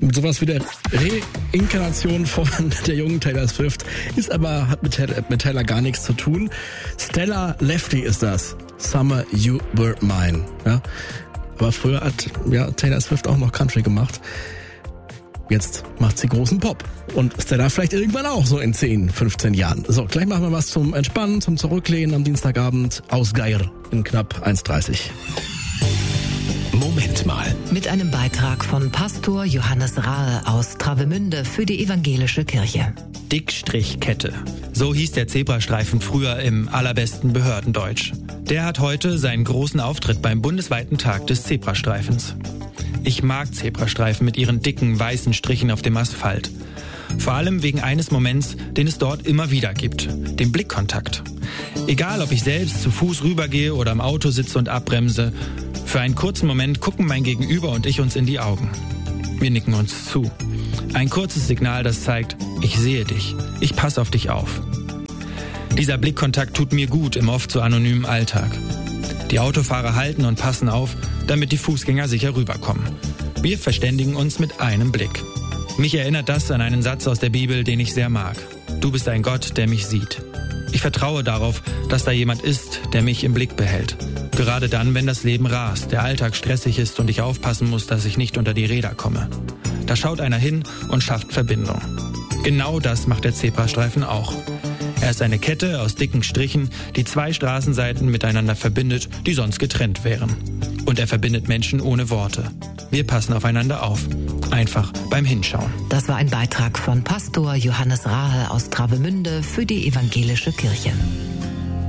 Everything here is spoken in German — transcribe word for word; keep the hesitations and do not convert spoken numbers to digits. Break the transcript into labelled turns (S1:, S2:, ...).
S1: Mit sowas wie der Reinkarnation von der jungen Taylor Swift ist aber, hat mit Taylor, mit Taylor gar nichts zu tun. Stella Lefty ist das. Summer You Were Mine. Ja? Aber früher hat ja, Taylor Swift auch noch Country gemacht. Jetzt macht sie großen Pop. Und Stella vielleicht irgendwann auch so in zehn, fünfzehn Jahren. So, gleich machen wir was zum Entspannen, zum Zurücklehnen am Dienstagabend. Aus Geier in knapp eins dreißig.
S2: Moment mal.
S3: Mit einem Beitrag von Pastor Johannes Rahe aus Travemünde für die evangelische Kirche.
S4: Dickstrichkette. So hieß der Zebrastreifen früher im allerbesten Behördendeutsch. Der hat heute seinen großen Auftritt beim bundesweiten Tag des Zebrastreifens. Ich mag Zebrastreifen mit ihren dicken, weißen Strichen auf dem Asphalt. Vor allem wegen eines Moments, den es dort immer wieder gibt. Dem Blickkontakt. Egal, ob ich selbst zu Fuß rübergehe oder im Auto sitze und abbremse, für einen kurzen Moment gucken mein Gegenüber und ich uns in die Augen. Wir nicken uns zu. Ein kurzes Signal, das zeigt, ich sehe dich, ich passe auf dich auf. Dieser Blickkontakt tut mir gut im oft so anonymen Alltag. Die Autofahrer halten und passen auf, damit die Fußgänger sicher rüberkommen. Wir verständigen uns mit einem Blick. Mich erinnert das an einen Satz aus der Bibel, den ich sehr mag. Du bist ein Gott, der mich sieht. Ich vertraue darauf, dass da jemand ist, der mich im Blick behält. Gerade dann, wenn das Leben rast, der Alltag stressig ist und ich aufpassen muss, dass ich nicht unter die Räder komme. Da schaut einer hin und schafft Verbindung. Genau das macht der Zebrastreifen auch. Er ist eine Kette aus dicken Strichen, die zwei Straßenseiten miteinander verbindet, die sonst getrennt wären. Und er verbindet Menschen ohne Worte. Wir passen aufeinander auf. Einfach beim Hinschauen.
S3: Das war ein Beitrag von Pastor Johannes Rahe aus Travemünde für die evangelische Kirche.